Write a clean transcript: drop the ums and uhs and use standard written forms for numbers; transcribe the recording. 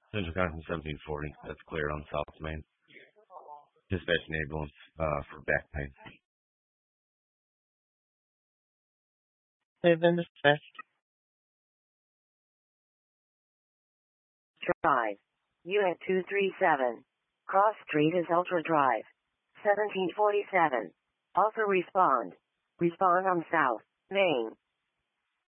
Central County 1740. That's clear on South Main. Dispatch an ambulance for back pain. They've been dispatched. Drive. Unit 237. Cross Street is Ultra Drive. 1747. Also respond. Respond on South Main.